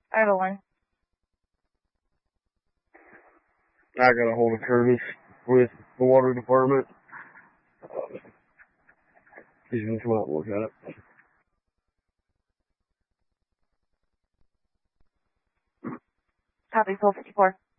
I have a 1. I got a hold of Curtis with the water department. He's going to come out and look at it. Copy, 454.